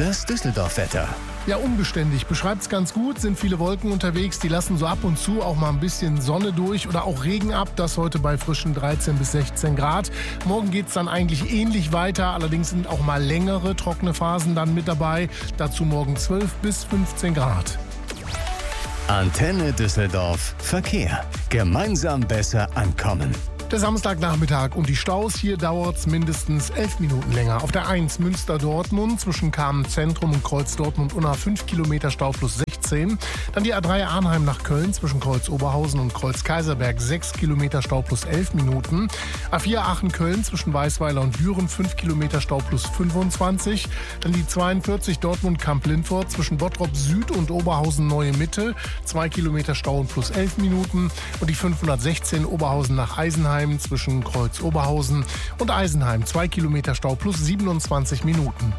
Das Düsseldorf-Wetter. Ja, unbeständig. Beschreibt's ganz gut. Sind viele Wolken unterwegs. Die lassen so ab und zu auch mal ein bisschen Sonne durch oder auch Regen ab. Das heute bei frischen 13 bis 16 Grad. Morgen geht's dann eigentlich ähnlich weiter. Allerdings sind auch mal längere trockene Phasen dann mit dabei. Dazu morgen 12 bis 15 Grad. Antenne Düsseldorf. Verkehr. Gemeinsam besser ankommen. Der Samstagnachmittag und die Staus. Hier dauert's mindestens 11 Minuten länger. Auf der 1 Münster-Dortmund zwischen Kamen-Zentrum und Kreuz Dortmund-Unna 5 Kilometer Stau plus 16. Dann die A3 Arnheim nach Köln zwischen Kreuz Oberhausen und Kreuz Kaiserberg 6 Kilometer Stau plus 11 Minuten. A4 Aachen-Köln zwischen Weißweiler und Büren 5 Kilometer Stau plus 25. Dann die 42 Dortmund-Kamp-Lindfort zwischen Bottrop Süd und Oberhausen Neue Mitte 2 Kilometer Stau und plus 11 Minuten. Und die 516 Oberhausen nach Eisenheim zwischen Kreuz Oberhausen und Eisenheim 2 Kilometer Stau plus 27 Minuten.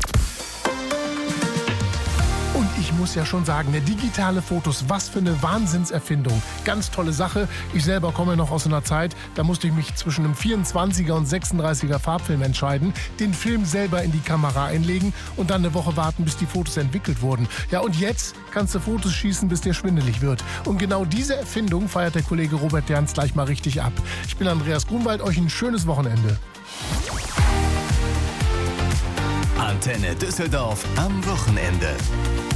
Und ich muss ja schon sagen, digitale Fotos, was für eine Wahnsinnserfindung. Ganz tolle Sache. Ich selber komme noch aus einer Zeit, da musste ich mich zwischen einem 24er und 36er Farbfilm entscheiden, den Film selber in die Kamera einlegen und dann eine Woche warten, bis die Fotos entwickelt wurden. Ja, und jetzt kannst du Fotos schießen, bis dir schwindelig wird. Und genau diese Erfindung feiert der Kollege Robert Derns gleich mal richtig ab. Ich bin Andreas Grunwald, euch ein schönes Wochenende. Antenne Düsseldorf am Wochenende.